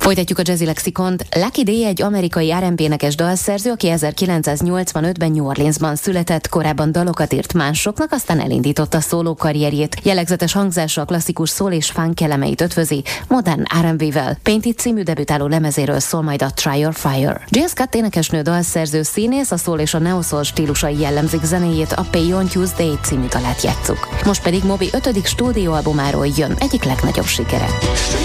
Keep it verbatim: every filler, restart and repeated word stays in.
Folytatjuk a Jazzy Lexikont. Lucky Day egy amerikai er and bé-énekes dalszerző, aki ezerkilencszáznyolcvanötben New Orleansban született, korábban dalokat írt másoknak, aztán elindította szóló karrierjét. Jellegzetes hangzása a klasszikus szól és funk elemeit ötvözi modern er and bé-vel. Paint It című debütáló lemezéről szól majd a Try Your Fire. Jill Scott énekesnő, dalszerző, színész, a szól és a neo-soul stílusai jellemzik zenéjét, a Pay on Tuesday című dalát játsszuk. Most pedig Moby ötödik stúdióalbumáról jön egyik legnagyobb sikere.